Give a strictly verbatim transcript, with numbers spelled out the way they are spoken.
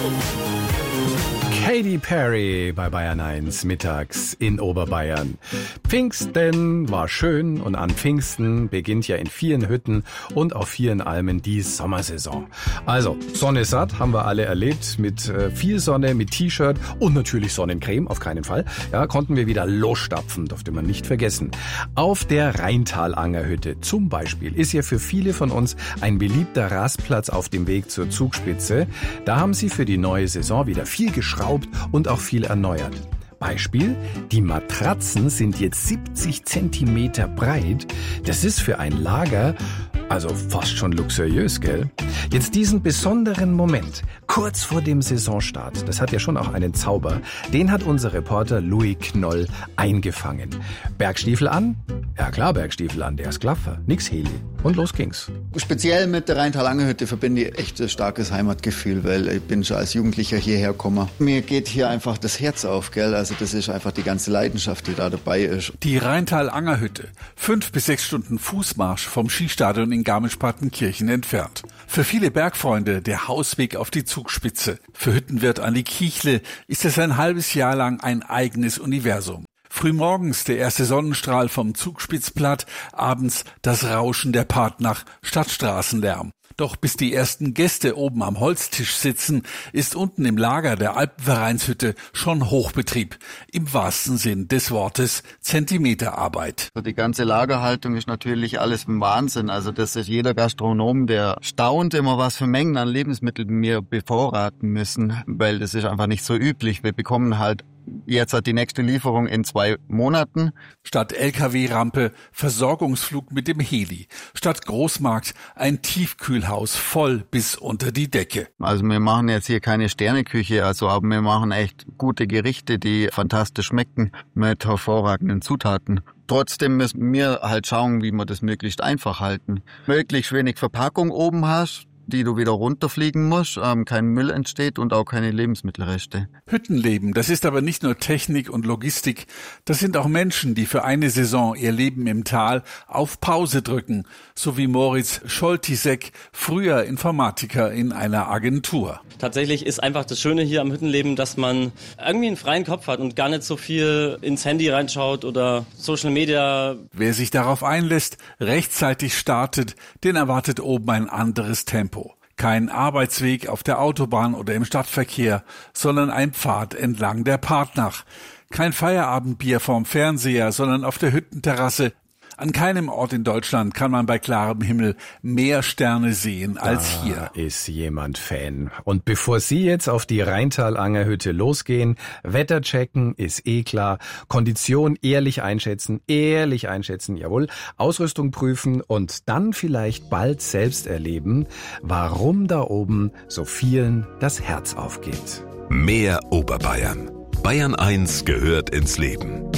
Katy Perry bei Bayern eins mittags in Oberbayern. Pfingsten war schön und an Pfingsten beginnt ja in vielen Hütten und auf vielen Almen die Sommersaison. Also Sonne satt haben wir alle erlebt mit äh, viel Sonne, mit T-Shirt und natürlich Sonnencreme, auf keinen Fall. Ja, konnten wir wieder losstapfen, durfte man nicht vergessen. Auf der Rheintalangerhütte zum Beispiel ist ja für viele von uns ein beliebter Rastplatz auf dem Weg zur Zugspitze. Da haben sie für die neue Saison wieder viel geschraubt und auch viel erneuert. Beispiel, die Matratzen sind jetzt siebzig Zentimeter breit. Das ist für ein Lager also fast schon luxuriös, gell? Jetzt diesen besonderen Moment, kurz vor dem Saisonstart, das hat ja schon auch einen Zauber, den hat unser Reporter Louis Knoll eingefangen. Bergstiefel an? Ja klar, Bergstiefel an, der ist Klaffer, nix Heli. Und los ging's. Speziell mit der Rheintalangerhütte verbinde ich echt ein starkes Heimatgefühl, weil ich bin schon als Jugendlicher hierher gekommen. Mir geht hier einfach das Herz auf, gell? Also das ist einfach die ganze Leidenschaft, die da dabei ist. Die Rheintalangerhütte, fünf bis sechs Stunden Fußmarsch vom Skistadion in Garmisch-Partenkirchen entfernt. Für viele Bergfreunde der Hausweg auf die Zugspitze. Für Hüttenwirt Andi Kiechle ist es ein halbes Jahr lang ein eigenes Universum. Frühmorgens der erste Sonnenstrahl vom Zugspitzplatt, abends das Rauschen der Partnach, Stadtstraßenlärm. Doch bis die ersten Gäste oben am Holztisch sitzen, ist unten im Lager der Alpenvereinshütte schon Hochbetrieb. Im wahrsten Sinn des Wortes Zentimeterarbeit. Die ganze Lagerhaltung ist natürlich alles ein Wahnsinn. Also das ist jeder Gastronom, der staunt immer, was für Mengen an Lebensmitteln wir bevorraten müssen, weil das ist einfach nicht so üblich. Wir bekommen halt jetzt hat die nächste Lieferung in zwei Monaten. Statt L K W-Rampe Versorgungsflug mit dem Heli. Statt Großmarkt ein Tiefkühlhaus voll bis unter die Decke. Also wir machen jetzt hier keine Sterneküche, also aber wir machen echt gute Gerichte, die fantastisch schmecken mit hervorragenden Zutaten. Trotzdem müssen wir halt schauen, wie wir das möglichst einfach halten. Möglichst wenig Verpackung oben hast, die du wieder runterfliegen musst, ähm, kein Müll entsteht und auch keine Lebensmittelreste. Hüttenleben, das ist aber nicht nur Technik und Logistik, das sind auch Menschen, die für eine Saison ihr Leben im Tal auf Pause drücken, so wie Moritz Scholtisek, früher Informatiker in einer Agentur. Tatsächlich ist einfach das Schöne hier am Hüttenleben, dass man irgendwie einen freien Kopf hat und gar nicht so viel ins Handy reinschaut oder Social Media. Wer sich darauf einlässt, rechtzeitig startet, den erwartet oben ein anderes Tempo. Kein Arbeitsweg auf der Autobahn oder im Stadtverkehr, sondern ein Pfad entlang der Partnach. Kein Feierabendbier vorm Fernseher, sondern auf der Hüttenterrasse. An keinem Ort in Deutschland kann man bei klarem Himmel mehr Sterne sehen als hier. Da ist jemand Fan. Und bevor Sie jetzt auf die Rheintalangerhütte losgehen, Wetter checken ist eh klar, Kondition ehrlich einschätzen, ehrlich einschätzen, jawohl, Ausrüstung prüfen und dann vielleicht bald selbst erleben, warum da oben so vielen das Herz aufgeht. Mehr Oberbayern. Bayern eins gehört ins Leben.